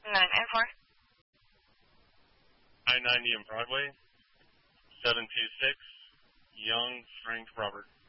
994. I-90 in Broadway, 726, Young Frank Robert.